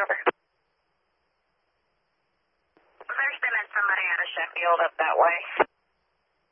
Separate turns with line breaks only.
over. They're sending somebody out of Sheffield up that way.